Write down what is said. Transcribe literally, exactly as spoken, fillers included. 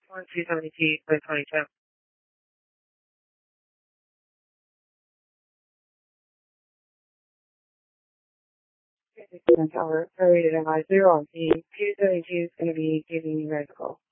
one two seventy-two, code twenty-two. Tower, prorated M I zero on scene. two seventy-two is going to be giving you guys a call.